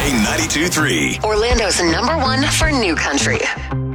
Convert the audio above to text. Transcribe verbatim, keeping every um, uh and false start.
K ninety-two point three. Orlando's number one for new country.